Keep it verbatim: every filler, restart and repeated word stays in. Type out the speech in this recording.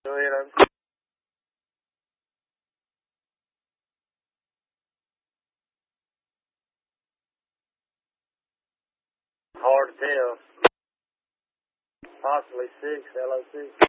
Go ahead, over. Hard to tell. Possibly six, L O six.